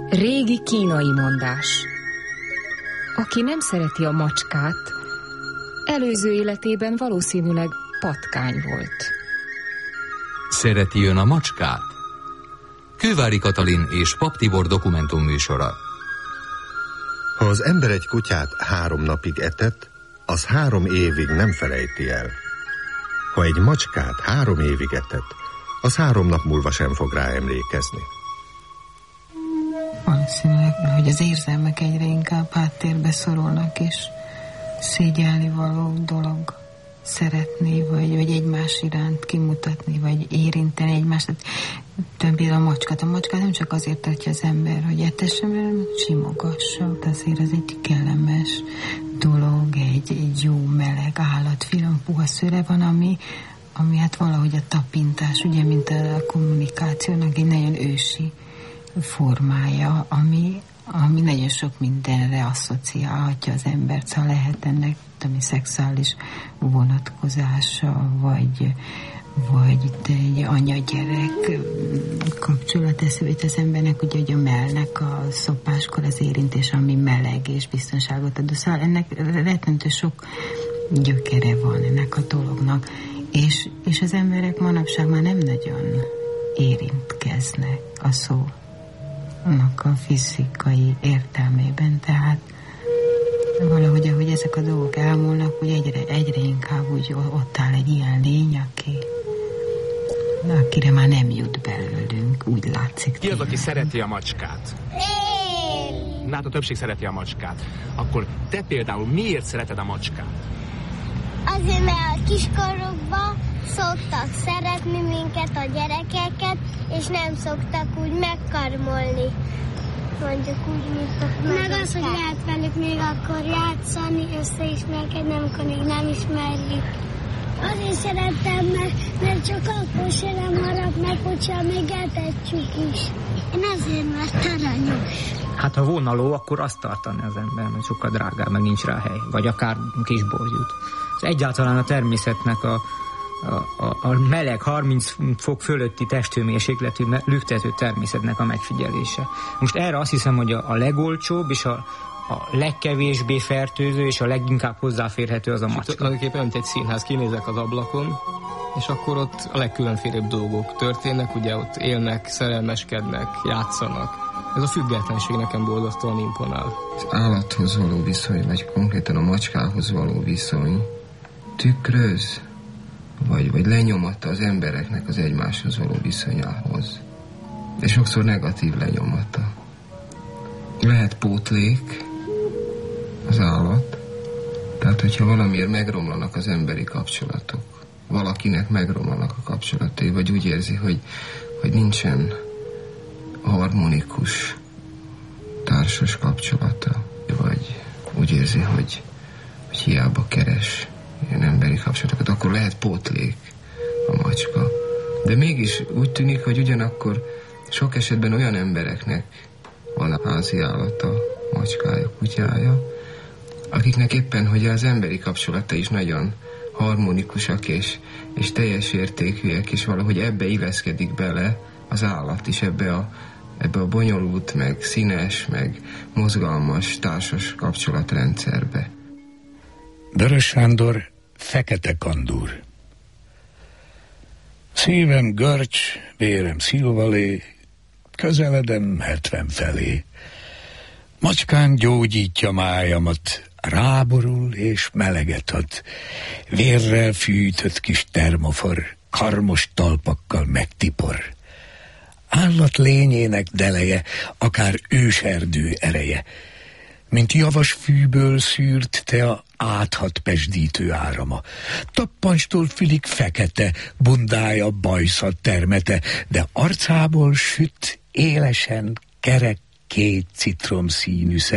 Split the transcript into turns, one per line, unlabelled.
Régi kínai mondás. Aki nem szereti a macskát, előző életében valószínűleg patkány volt.
Szereti ön a macskát? Kővári Katalin és Pap Tibor dokumentumműsora.
Ha az ember egy kutyát 3 napig etett, az 3 évig nem felejti el. Ha egy macskát 3 évig etett, az 3 nap múlva sem fog rá emlékezni.
Valószínűleg, hogy az érzelmek egyre inkább háttérbe szorulnak, és szégyelni való dolog szeretni, vagy egymás iránt kimutatni, vagy érinteni egymást. Például a macskát nem csak azért tartja az ember, hogy etesse, mert simogassa. Azért ez egy kellemes dolog, egy jó meleg állat, finom puha szőre van, ami hát valahogy a tapintás, ugye, mint a kommunikációnak egy nagyon ősi formája, ami nagyon sok mindenre asszociálhatja az embert, szóval lehet ennek szexuális vonatkozása, vagy egy anya-gyerek kapcsolat eszébe jut az embernek, ugye, hogy a mellnek a szopáskor az érintés, ami meleg és biztonságot ad. Szóval ennek rettentő sok gyökere van ennek a dolognak, és az emberek manapság már nem nagyon érintkeznek a szónak a fizikai értelmében, tehát valahogy, ahogy ezek a dolgok elmúlnak, úgy egyre inkább úgy ott áll egy ilyen lény, akire már nem jut belőlünk, úgy látszik.
Ki az, aki szereti a macskát?
Én!
Hát a többség szereti a macskát. Akkor te például miért szereted a macskát?
Azért, mert a kiskorokban szoktak szeretni minket, a gyerekeket, és nem szoktak úgy megkarmolni. Mondjuk úgy, mint a meg az, hogy lehet velük még akkor játszani, összeismerkedni, amikor még nem ismerjük. Azért szerettem, mert csak akkor se nem harap meg, hogyha még etetjük is. Én azért, mert aranyos.
Hát ha volna ló, akkor azt tartani az ember, mert sokkal drágább, meg nincs rá hely. Vagy akár kisborjút. Ez egyáltalán a természetnek a meleg 30 fok fölötti testhőmérsékletű lüktető természetnek a megfigyelése. Most erre azt hiszem, hogy a legolcsóbb és a legkevésbé fertőző és a leginkább hozzáférhető az a macska.
Tulajdonképpen mint egy színház, kinézek az ablakon, és akkor ott a legkülönfélebb dolgok történnek, ugye ott élnek, szerelmeskednek, játszanak. Ez a függetlenség nekem borzasztóan imponál.
Az állathoz való viszony, vagy konkrétan a macskához való viszony tükröz, vagy lenyomata az embereknek az egymáshoz való viszonyához. De sokszor negatív lenyomata. Lehet pótlék az állat, tehát hogyha valamiért megromlanak az emberi kapcsolatok, valakinek megromlanak a kapcsolatai, vagy úgy érzi, hogy nincsen harmonikus társas kapcsolata, vagy úgy érzi, hogy hiába keres ilyen emberi kapcsolatokat, akkor lehet pótlék a macska. De mégis úgy tűnik, hogy ugyanakkor sok esetben olyan embereknek van a házi állata, macskája, kutyája, akiknek éppen, hogy az emberi kapcsolata is nagyon harmonikusak és teljes értékűek, és valahogy ebbe illeszkedik bele az állat is, ebbe a bonyolult, meg színes, meg mozgalmas társas kapcsolatrendszerbe.
Dörös Sándor, Fekete kandúr. Szívem görcs, vérem szilvalé, közeledem 70 felé. Macskán gyógyítja májamat, ráborul és meleget ad. Vérrel fűtött kis termofor, karmos talpakkal megtipor. Állat lényének deleje, akár őserdő ereje. Mint javas fűből szűrt te a áthat pesdítő árama. Tappancstól fülig fekete, bundája bajsza termete, de arcából süt élesen kerek 2 citromszínű